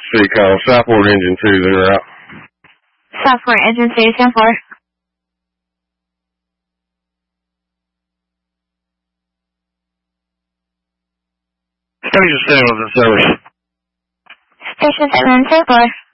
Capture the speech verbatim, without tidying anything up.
city call. Southport Engine two, they're out. Southport Engine two, ten four. Station seven with the service. Station seven, ten four.